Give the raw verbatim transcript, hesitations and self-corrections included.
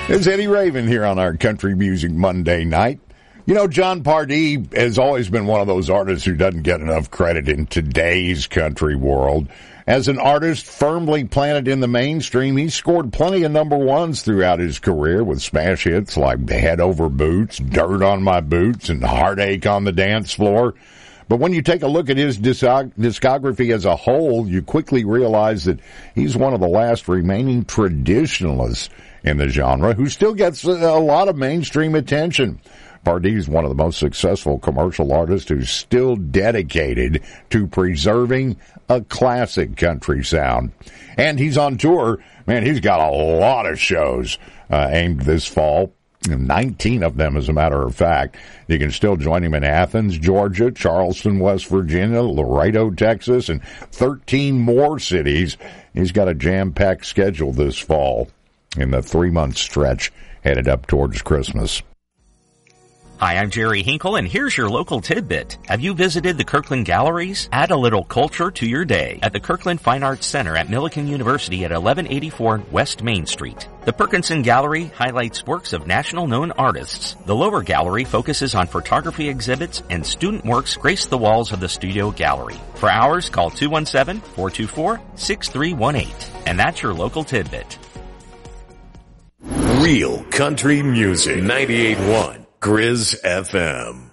It's Eddie Raven here on our Country Music Monday night. You know, Jon Pardi has always been one of those artists who doesn't get enough credit in today's country world. As an artist firmly planted in the mainstream, he's scored plenty of number ones throughout his career with smash hits like Head Over Boots, Dirt on My Boots, and Heartache on the Dance Floor. But when you take a look at his discography as a whole, you quickly realize that he's one of the last remaining traditionalists in the genre who still gets a lot of mainstream attention. Pardi is one of the most successful commercial artists who's still dedicated to preserving a classic country sound. And he's on tour. Man, he's got a lot of shows uh, aimed this fall. nineteen of them, as a matter of fact. You can still join him in Athens, Georgia, Charleston, West Virginia, Laredo, Texas, and thirteen more cities. He's got a jam-packed schedule this fall in the three-month stretch headed up towards Christmas. Hi, I'm Jerry Hinkle, and here's your local tidbit. Have you visited the Kirkland Galleries? Add a little culture to your day at the Kirkland Fine Arts Center at Millikan University at eleven eighty-four West Main Street. The Perkinson Gallery highlights works of national-known artists. The lower gallery focuses on photography exhibits, and student works grace the walls of the studio gallery. For hours, call two one seven, four two four, six three one eight. And that's your local tidbit. Real country music. ninety-eight point one Grizz F M.